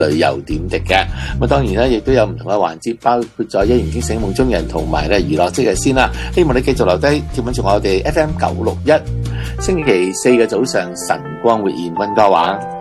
旅遊點滴嘅。咁當然咧，亦都有唔同嘅環節，包括咗一言驚醒夢中人同埋咧娛樂即日先啦。希望你繼續留低貼文，從我哋 FM 961星期四嘅早上晨光活現溫哥華。